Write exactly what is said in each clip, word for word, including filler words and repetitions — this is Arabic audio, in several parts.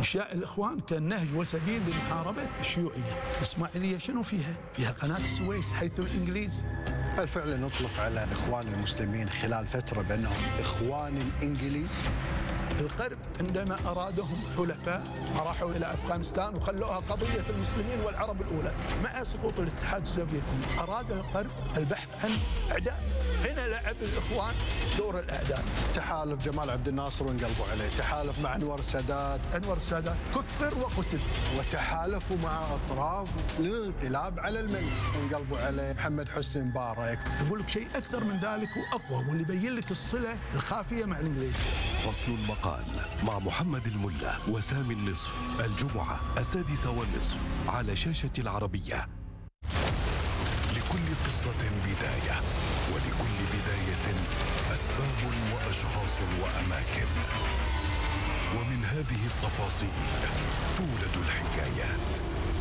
إنشاء الإخوان كان نهج وسبيل لمحاربة الشيوعية. الإسماعيلية شنو فيها؟ فيها قناة السويس، حيث الإنجليز. بالفعل نطلق على الإخوان المسلمين خلال فترة بأنهم إخوان الإنجليز. الغرب عندما أرادهم حلفاء راحوا إلى أفغانستان وخلوها قضية المسلمين والعرب الأولى. مع سقوط الاتحاد السوفيتي أراد الغرب البحث عن أعداء، هنا لعب الإخوان دور الأعداء. تحالف جمال عبد الناصر وانقلبوا عليه، تحالف مع أنور السادات أنور السادات كثر وقتل، وتحالفوا مع أطراف للانقلاب على الملك وانقلبوا عليه، محمد حسني مبارك. أقول لك شيء أكثر من ذلك وأقوى، واللي يبين لك الصلة الخافية مع الإنجليز. فصل المقال مع محمد الملا وسامي النصف، الجمعة السادسة والنصف على شاشة العربية. لكل قصة بداية، ولكل بداية أسباب وأشخاص وأماكن، ومن هذه التفاصيل تولد الحكايات.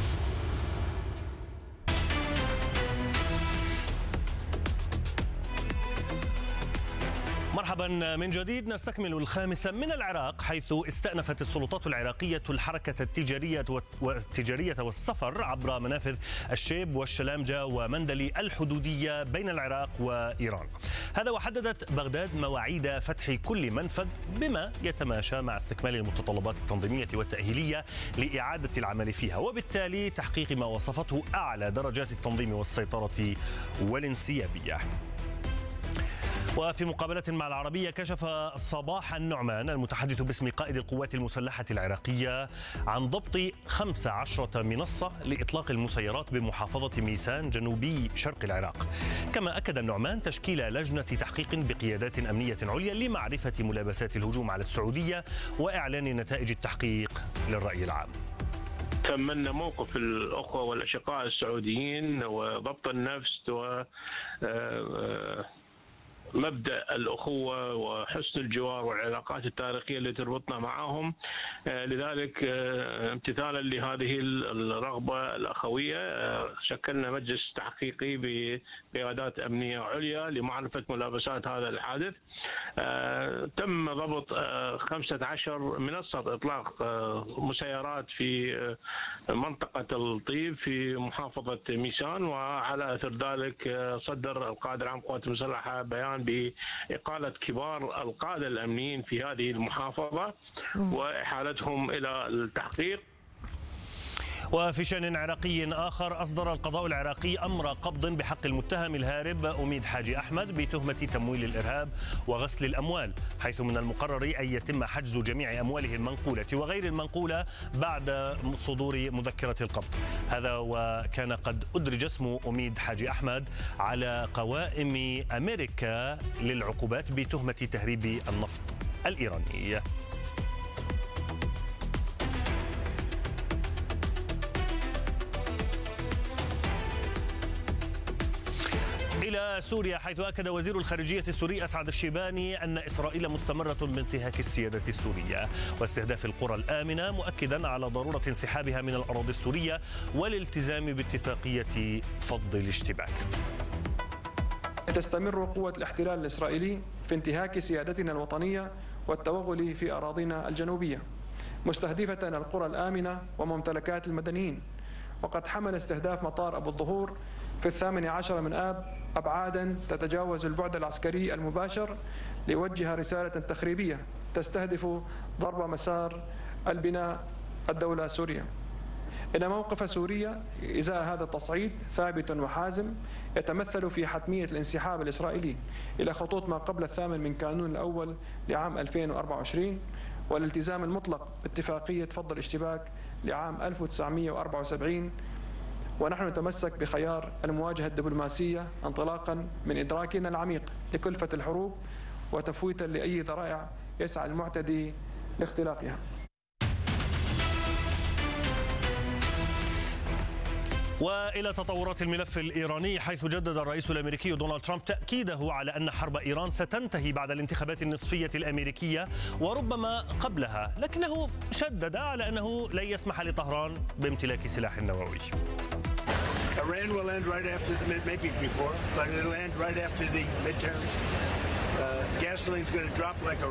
مرحبا من جديد. نستكمل الخامسة من العراق، حيث استأنفت السلطات العراقية الحركة التجارية والتجارية والسفر عبر منافذ الشيب والشلامجة ومندلي الحدودية بين العراق وإيران. هذا وحددت بغداد مواعيد فتح كل منفذ بما يتماشى مع استكمال المتطلبات التنظيمية والتأهيلية لإعادة العمل فيها، وبالتالي تحقيق ما وصفته أعلى درجات التنظيم والسيطرة والانسيابية. وفي مقابلة مع العربية، كشف صباح النعمان المتحدث باسم قائد القوات المسلحة العراقية عن ضبط خمس عشرة منصة لإطلاق المسيرات بمحافظة ميسان جنوبي شرق العراق. كما أكد النعمان تشكيل لجنة تحقيق بقيادات أمنية عليا لمعرفة ملابسات الهجوم على السعودية وإعلان نتائج التحقيق للرأي العام. ثمنا موقف الأخوة والأشقاء السعوديين وضبط النفس و مبدأ الأخوة وحسن الجوار والعلاقات التاريخية اللي تربطنا معهم. لذلك امتثالا لهذه الرغبة الأخوية شكلنا مجلس تحقيقي بقيادات أمنية عليا لمعرفة ملابسات هذا الحادث. تم ضبط خمسة عشر منصة إطلاق مسيرات في منطقة الطيب في محافظة ميسان، وعلى أثر ذلك صدر القائد العام للقوات المسلحة بيان بإقالة كبار القادة الأمنيين في هذه المحافظة وإحالتهم إلى التحقيق. وفي شأن عراقي آخر، أصدر القضاء العراقي أمر قبض بحق المتهم الهارب أميد حاجي أحمد بتهمة تمويل الإرهاب وغسل الأموال، حيث من المقرر أن يتم حجز جميع أمواله المنقولة وغير المنقولة بعد صدور مذكرة القبض. هذا وكان قد أدرج اسم أميد حاجي أحمد على قوائم أمريكا للعقوبات بتهمة تهريب النفط الإيراني. إلى سوريا، حيث أكد وزير الخارجية السوري أسعد الشيباني أن إسرائيل مستمرة بانتهاك السيادة السورية واستهداف القرى الآمنة، مؤكدا على ضرورة انسحابها من الأراضي السورية والالتزام باتفاقية فض الاشتباك. تستمر قوة الاحتلال الإسرائيلي في انتهاك سيادتنا الوطنية والتوغل في أراضينا الجنوبية، مستهدفة القرى الآمنة وممتلكات المدنيين. وقد حمل استهداف مطار أبو الظهور في الثامن عشر من آب أبعادا تتجاوز البعد العسكري المباشر ليوجه رسالة تخريبية تستهدف ضرب مسار البناء الدولة سوريا. إن موقف سوريا إزاء هذا التصعيد ثابت وحازم، يتمثل في حتمية الانسحاب الإسرائيلي إلى خطوط ما قبل الثامن من كانون الأول لعام ألفين وأربعة وعشرين، والالتزام المطلق باتفاقية فض الاشتباك لعام ألف وتسعمئة وأربعة وسبعين. ونحن نتمسك بخيار المواجهة الدبلوماسية انطلاقا من إدراكنا العميق لكلفة الحروب وتفويتا لأي ذرائع يسعى المعتدي لاختلاقها. وإلى تطورات الملف الإيراني، حيث جدد الرئيس الأمريكي دونالد ترامب تأكيده على أن حرب إيران ستنتهي بعد الانتخابات النصفية الأمريكية وربما قبلها، لكنه شدد على أنه لن يسمح لطهران بامتلاك سلاح نووي. Iran will end right after the mid, maybe before, but it'll end right after the midterms. Uh, gasoline's going to drop like a